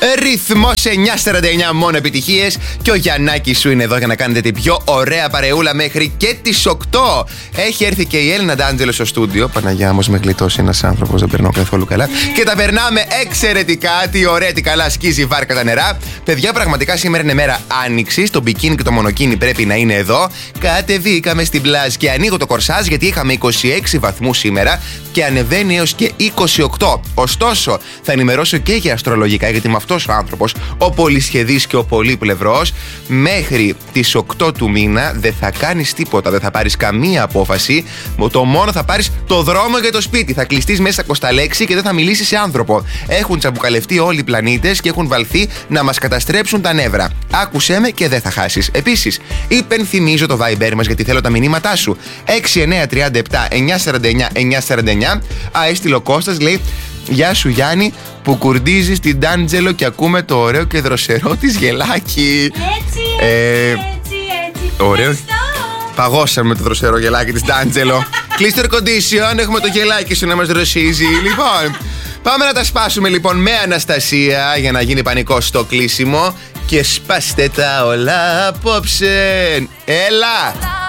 Ρυθμός 949, μόνο επιτυχίες. Και ο Γιαννάκης σου είναι εδώ για να κάνετε την πιο ωραία παρεούλα μέχρι και τις 8. Έχει έρθει και η Έλληνα Ντάντζελο στο στούντιο. Παναγιά μου, με γλιτώσει ένας άνθρωπος, δεν περνάω καθόλου καλά. Και τα περνάμε εξαιρετικά. Τι ωραία, τι καλά σκίζει η βάρκα τα νερά. Παιδιά, πραγματικά σήμερα είναι μέρα άνοιξης. Το μπικίνι και το μονοκίνι πρέπει να είναι εδώ. Κατεβήκαμε στην πλάζ και ανοίγω το κορσάζ γιατί είχαμε 26 βαθμούς σήμερα και ανεβαίνει έως και 28. Ωστόσο, θα ενημερώσω και για αστρολογικά, γιατί είμαι αυτός ο άνθρωπος, ο πολυσχεδής και ο πολύπλευρος. Μέχρι τις 8 του μήνα δεν θα κάνεις τίποτα, δεν θα πάρεις καμία απόφαση. Το μόνο θα πάρεις το δρόμο για το σπίτι. Θα κλειστείς μέσα κοσταλέξη και δεν θα μιλήσεις σε άνθρωπο. Έχουν τσαμπουκαλευτεί όλοι οι πλανήτες και έχουν βαλθεί να μας καταστρέψουν τα νεύρα. Άκουσέ με και δεν θα χάσεις. Επίσης, υπενθυμίζω το Viber μας γιατί θέλω τα μηνύματά σου. 6937 949 949. Έστειλε ο Κώστας, λέει: Γεια σου Γιάννη, που κουρδίζεις την Ντάντζελο και ακούμε το ωραίο και δροσερό της γελάκι. Έτσι. Ωραίο. Παγώσαμε το δροσερό γελάκι της Ντάντζελο. Κλείστε το air condition, έχουμε το γελάκι σου να μας δροσίζει. Λοιπόν, πάμε να τα σπάσουμε λοιπόν με Αναστασία για να γίνει πανικός στο κλείσιμο. Και σπάστε τα όλα απόψε. Έλα!